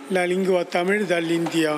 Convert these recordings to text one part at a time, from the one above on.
La lingua Tamil dall'India.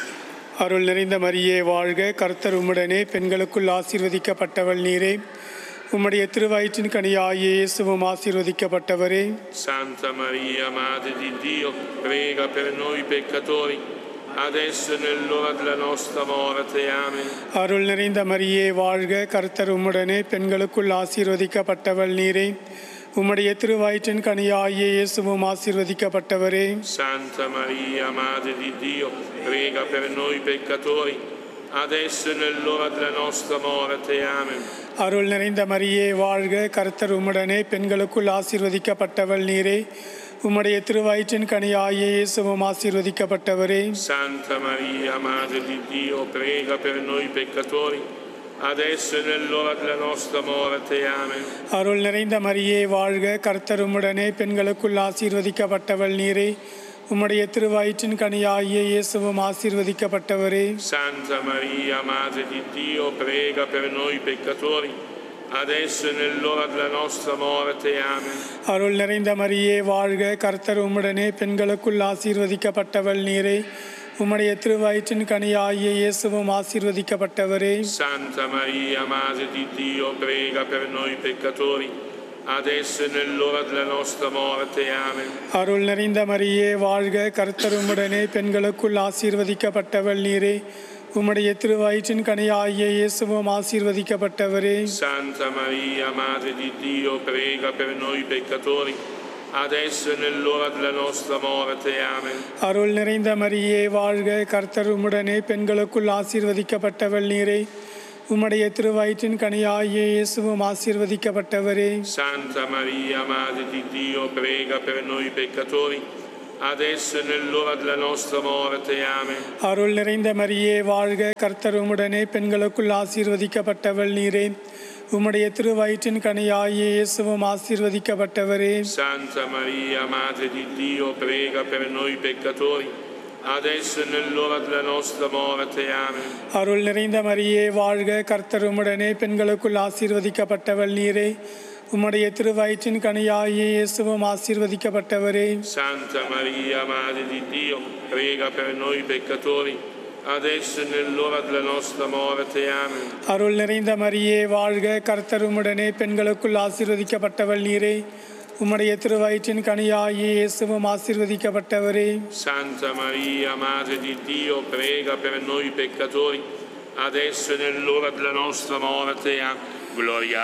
அருள் நிறைந்த மரியே வாழ்க, கர்த்தர் உம்முடனே, பெண்களுக்குள் ஆசீர்வதிக்கப்பட்டவள் நீரே. உம்முடைய திருவயிற்றின் கனியாகிய இயேசுவும் ஆசீர்வதிக்கப்பட்டவரே. Santa Maria, Madre di Dio, prega per noi peccatori, adesso e nell'ora della nostra morte. Amen. அருள் நிறைந்த மரியே வாழ்க, கர்த்தர் உம்முடனே, பெண்களுக்குள் ஆசீர்வதிக்கப்பட்டவள் நீரே. உம்முடைய திருவயிற்றின் கனியாகிய இயேசுவும் ஆசீர்வதிக்கப்பட்டவரே. Santa Maria, Madre di Dio, prega per noi peccatori, adesso e nell'ora della nostra morte. Amen. அருள் நிறைந்த மரியே வாழ்க, கர்த்தர் உம்முடனே, பெண்களுக்குள் ஆசீர்வதிக்கப்பட்டவள் நீரே. உம்முடைய திருவயிற்றின் கனியாகிய இயேசுவும் ஆசீர்வதிக்கப்பட்டவரே. Santa Maria, Madre di Dio, prega per noi peccatori, adesso e nell'ora della nostra morte. Amen. அருள் நிறைந்த மரியே வாழ்க, கர்த்தர் உம்முடனே, பெண்களுக்குள் ஆசீர்வதிக்கப்பட்டவள் நீரே. உம்முடைய திருவயிற்றின் கனியாகிய இயேசுவும் ஆசீர்வதிக்கப்பட்டவரே. Santa Maria, Madre di Dio, prega per noi peccatori, adesso e nell'ora della nostra morte. Amen. அருள் நிறைந்த மரியே வாழ்க, கர்த்தர் உம்முடனே, பெண்களுக்குள் ஆசீர்வதிக்கப்பட்டவள் நீரே. உம்முடைய திருவயிற்றின் கனியாகிய இயேசுவும் ஆசீர்வதிக்கப்பட்டவரே. Santa Maria, Madre di Dio, prega per noi peccatori, adesso e nell'ora della nostra morte. Amen. அருள் நிறைந்த மரியே வாழ்க, கர்த்தர் உம்முடனே, பெண்களுக்குள் ஆசீர்வதிக்கப்பட்டவள் நீரே. உம்முடைய திருவயிற்றின் கனியாகிய இயேசுவும் ஆசீர்வதிக்கப்பட்டவரே. Santa Maria, Madre di Dio, prega per noi peccatori, adesso e nell'ora della nostra morte. Amen. அருள் நிறைந்த மரியே வாழ்க, கர்த்தர் உம்முடனே, பெண்களுக்குள் ஆசீர்வதிக்கப்பட்டவள் நீரே. உம்முடைய திருவயிற்றின் கனியாகிய இயேசுவும் ஆசீர்வதிக்கப்பட்டவரே. Santa Maria, Madre di Dio, prega per noi peccatori, adesso e nell'ora della nostra morte. Amen. அருள் நிறைந்த மரியே வாழ்க, கர்த்தர் உம்முடனே, பெண்களுக்குள் ஆசீர்வதிக்கப்பட்டவள் நீரே. உம்முடைய திருவயிற்றின் கனியாகிய இயேசுவும் ஆசீர்வதிக்கப்பட்டவரே. Santa Maria, Madre di Dio, prega per noi peccatori, adesso e nell'ora della nostra morte. Amen. அருள் நிறைந்த மரியே வாழ்க, கர்த்தர் உம்முடனே, பெண்களுக்குள் ஆசீர்வதிக்கப்பட்டவள் நீரே. உம்முடைய திருவயிற்றின் கனியாகிய இயேசுவும் ஆசீர்வதிக்கப்பட்டவரே. Santa Maria, Madre di Dio, prega per noi peccatori, adesso e nell'ora della nostra morte. Amen. அருள் நிறைந்த மரியே வாழ்க, கர்த்தர் உம்முடனே, பெண்களுக்குள் ஆசீர்வதிக்கப்பட்டவள் நீரே. உம்முடைய திருவயிற்றின் கனியாகிய இயேசுவும் ஆசீர்வதிக்கப்பட்டவரே. Santa Maria, Madre di Dio, prega per noi peccatori, adesso e nell'ora della nostra morte. Amen. Gloria